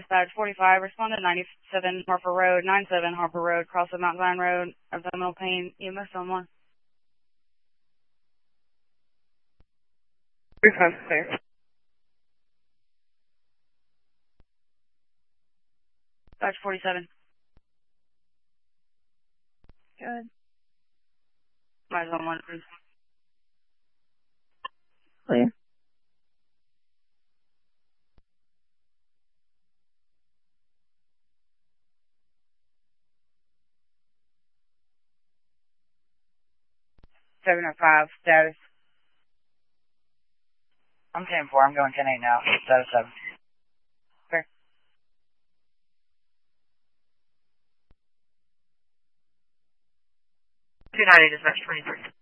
Dispatch 45, respond to 97 Harper Road, 97 Harper Road, cross of Mount Zion Road, abdominal pain, EMS on 1. 35 clear. Dispatch 47. Good. Rise on 1, please. Clear. Seven 5 status. I'm 10-4. I'm going 10-8 now. Status 7. Fair. 290 dispatch 23.